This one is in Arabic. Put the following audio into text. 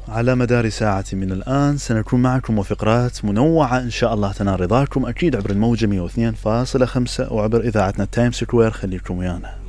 على مدار ساعة من الآن سنكون معكم وفقرات منوعة إن شاء الله تنال رضاكم، أكيد عبر الموجة 102.5 وعبر إذاعتنا تايم سكوير. خليكم ويانا.